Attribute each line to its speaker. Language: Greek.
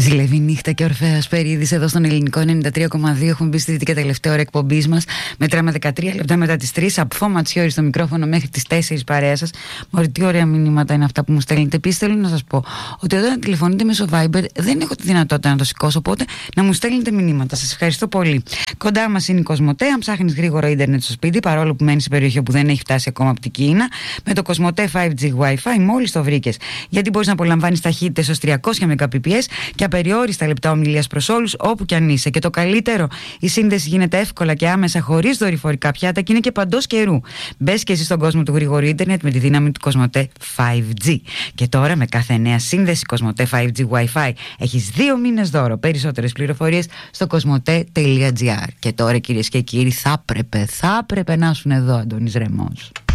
Speaker 1: Ζηλεύει νύχτα και Ορφέας Περίδης εδώ στον Ελληνικό 93,2. Έχουμε μπει στη δυτική τελευταία ώρα εκπομπής μας. Μετράμε 13 λεπτά μετά τις 3. Από Φώματσιόρι στο μικρόφωνο μέχρι τις 4 παρέα σας. Μωρή, τι ωραία μηνύματα είναι αυτά που μου στέλνετε. Επίσης, θέλω να σας πω ότι όταν τηλεφωνείτε μέσω Viber δεν έχω τη δυνατότητα να το σηκώσω. Οπότε να μου στέλνετε μηνύματα. Σας ευχαριστώ πολύ. Κοντά μας είναι η Κοσμοτέ. Αν ψάχνεις γρήγορο ίντερνετ στο σπίτι, παρόλο που μένεις σε περιοχή που δεν έχει φτάσει ακόμα από την Κίνα, με το Κοσμοτέ 5G Wi-Fi μόλις το βρήκες. Γιατί μπορείς να απολαμβάνεις ταχύτητες ως 300 Mbps και απεριόριστα λεπτά ομιλίας προς όλους όπου κι αν είσαι. Και το καλύτερο, η σύνδεση γίνεται εύκολα και άμεσα χωρίς δορυφορικά πιάτα και είναι και παντός καιρού. Μπες και εσύ στον κόσμο του γρήγορου ίντερνετ με τη δύναμη του Κοσμοτέ 5G. Και τώρα με κάθε νέα σύνδεση Κοσμοτέ 5G Wi-Fi έχεις 2 μήνες δώρο. Περισσότερες πληροφορίες στο κοσμοτέ.gr. Και τώρα, κυρίες και κύριοι, θα έπρεπε να ήσουν εδώ, Αντώνης Ρεμός.